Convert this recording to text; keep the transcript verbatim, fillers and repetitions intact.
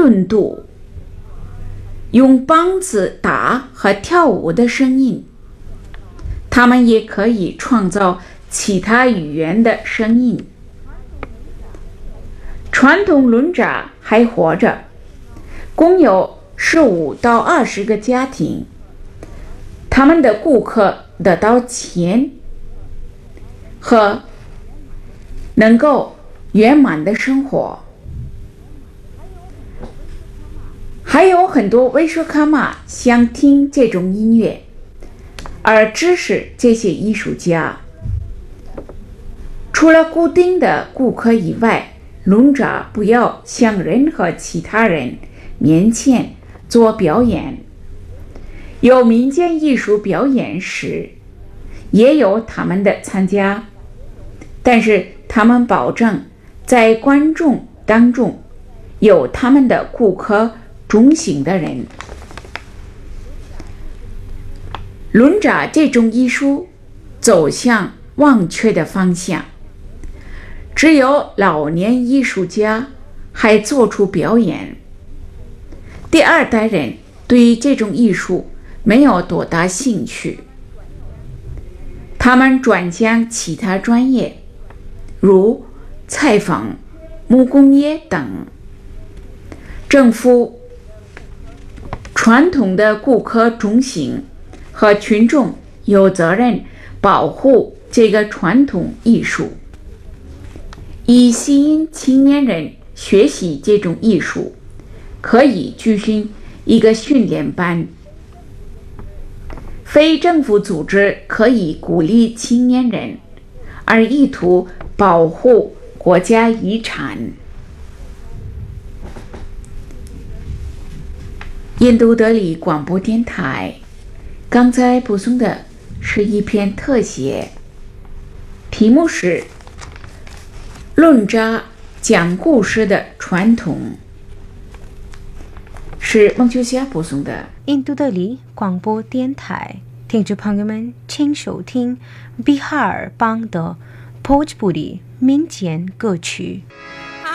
轮渡，用梆子打和跳舞的声音。他们也可以创造其他语言的声音。传统轮闸还活着，共有十五到二十个家庭，他们的顾客得到钱和能够圆满的生活。还有很多威说卡玛想听这种音乐，而支持这些艺术家。除了固定的顾客以外，轮闸不要向任何其他人面前做表演。有民间艺术表演时，也有他们的参加，但是他们保证在观众当中有他们的顾客中心的人。轮闸这种艺术走向忘却的方向，只有老年艺术家还做出表演。第二代人对这种艺术没有多大兴趣，他们转向其他专业，如裁缝、木工业等。政府、传统的顾客中心和群众有责任保护这个传统艺术，以吸引青年人学习这种艺术，可以举行一个训练班。非政府组织可以鼓励青年人，而意图保护国家遗产。印度德里广播电台刚才播送的是一篇特写，题目是轮闸讲故事的传统，是孟秋霞播送的。 印度德里广播电台听众朋友们，请收听比哈尔邦的 Bhojpuri 民间歌曲。